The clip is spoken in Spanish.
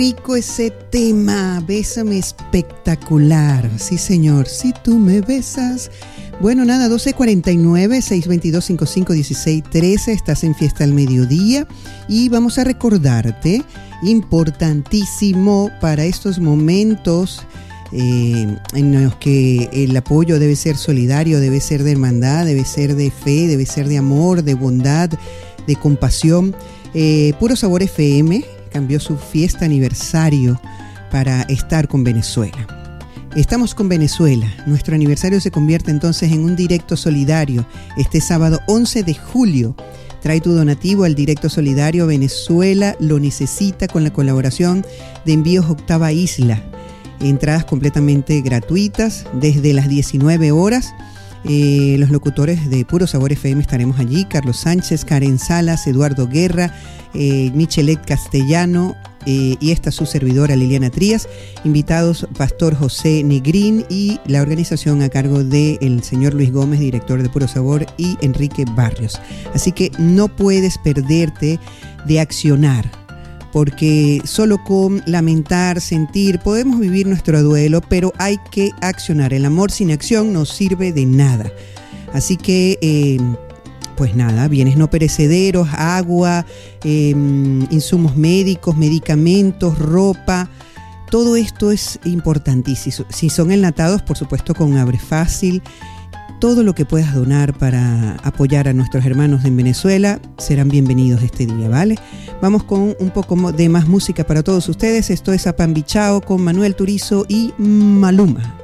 rico ese tema, Bésame espectacular. Sí, señor, si tú me besas. Bueno, nada, 12:49, 622-55-16-13, estás en Fiesta al Mediodía y vamos a recordarte, importantísimo para estos momentos en los que el apoyo debe ser solidario, debe ser de hermandad, debe ser de fe, debe ser de amor, de bondad, de compasión. Puro Sabor FM cambió su fiesta aniversario para estar con Venezuela. Estamos con Venezuela. Nuestro aniversario se convierte entonces en un directo solidario. Este sábado 11 de julio. Trae tu donativo al directo solidario. Venezuela lo necesita, con la colaboración de Envíos Octava Isla. Entradas completamente gratuitas desde las 19 horas. Los locutores de Puro Sabor FM estaremos allí: Carlos Sánchez, Karen Salas, Eduardo Guerra, Michelet Castellano y esta su servidora Liliana Trías. Invitados Pastor José Negrín y la organización a cargo del señor Luis Gómez, director de Puro Sabor, y Enrique Barrios. Así que no puedes perderte de accionar, porque solo con lamentar, sentir, podemos vivir nuestro duelo, pero hay que accionar. El amor sin acción no sirve de nada. Así que, pues nada, bienes no perecederos, agua, insumos médicos, medicamentos, ropa, todo esto es importantísimo. Si son enlatados, por supuesto, con Abre Fácil. Todo lo que puedas donar para apoyar a nuestros hermanos en Venezuela serán bienvenidos este día, ¿vale? Vamos con un poco de más música para todos ustedes. Esto es Apambichao con Manuel Turizo y Maluma.